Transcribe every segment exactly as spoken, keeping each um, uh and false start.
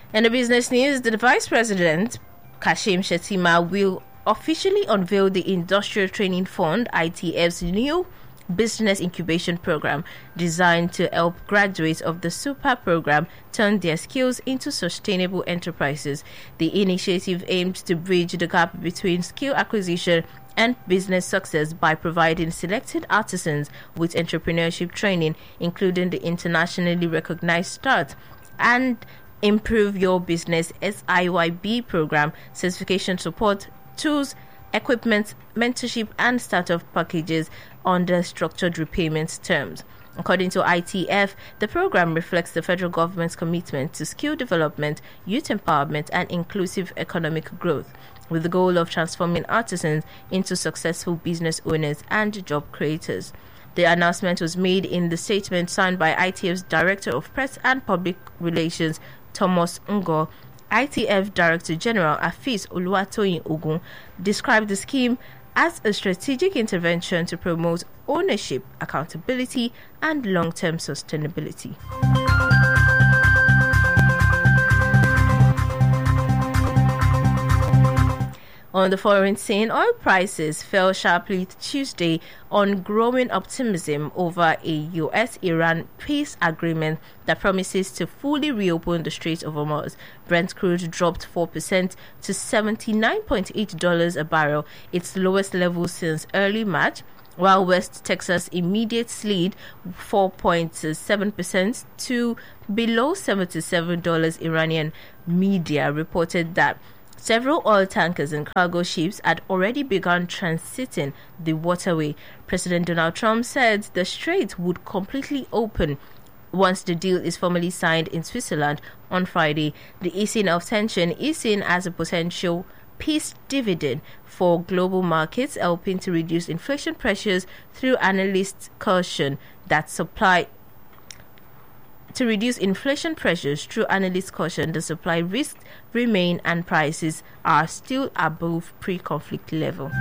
In the business news, the Vice President, Kashim Shettima, will officially unveil the Industrial Training Fund, I T F's new business incubation program designed to help graduates of the SUPER program turn their skills into sustainable enterprises. The initiative aims to bridge the gap between skill acquisition and business success by providing selected artisans with entrepreneurship training, including the internationally recognized START and Improve Your Business S I Y B program, certification support, tools, equipment, mentorship, and startup packages under structured repayment terms. According to I T F, the program reflects the federal government's commitment to skill development, youth empowerment, and inclusive economic growth, with the goal of transforming artisans into successful business owners and job creators. The announcement was made in the statement signed by I T F's Director of Press and Public Relations, Thomas Ngo. I T F Director General Afeez Oluwatoyin Ogun described the scheme as a strategic intervention to promote ownership, accountability, and long-term sustainability. On the foreign scene, oil prices fell sharply Tuesday on growing optimism over a U S Iran peace agreement that promises to fully reopen the Strait of Hormuz. Brent crude dropped four percent to seventy-nine point eight dollars a barrel, its lowest level since early March, while West Texas Intermediate slid four point seven percent to below seventy-seven dollars. Iranian media reported that several oil tankers and cargo ships had already begun transiting the waterway. President Donald Trump said the strait would completely open once the deal is formally signed in Switzerland on Friday. The easing of tension is seen as a potential peace dividend for global markets, helping to reduce inflation pressures through analysts' caution that supply To reduce inflation pressures through analyst caution, the supply risks remain and prices are still above pre-conflict level.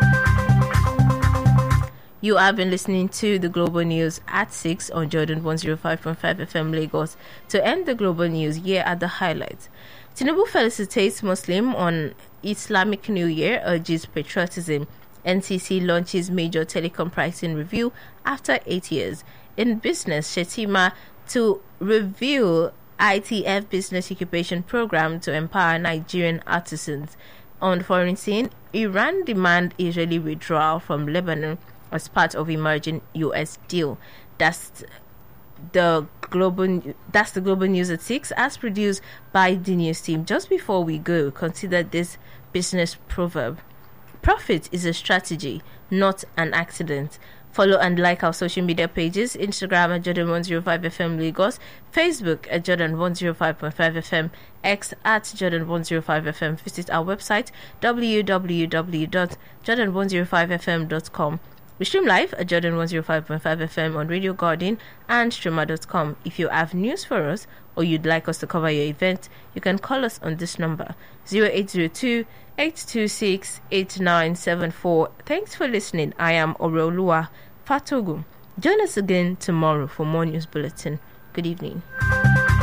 You have been listening to the Global News at six on Jordan one oh five point five F M Lagos. To end the Global News, here are the highlights. Tinubu felicitates Muslim on Islamic New Year, urges patriotism. N C C launches major telecom pricing review after eight years. In business, Shettima to review I T F business incubation program to empower Nigerian artisans. On the foreign scene, Iran demand Israeli withdrawal from Lebanon as part of emerging U S deal. That's the global. That's the Global News at six, as produced by the news team. Just before we go, consider this business proverb: profit is a strategy, not an accident. Follow and like our social media pages: Instagram at Jordan one oh five F M Lagos, Facebook at Jordan one oh five point five F M, X at Jordan one oh five F M. Visit our website w w w dot jordan one oh five f m dot com. We stream live at Jordan one oh five point five F M on Radio Garden and streamer dot com. If you have news for us or you'd like us to cover your event, you can call us on this number: zero eight zero two, eight two six, eight nine seven four. Thanks for listening. I am Oreoluwa Fatogun. Join us again tomorrow for more news bulletin. Good evening.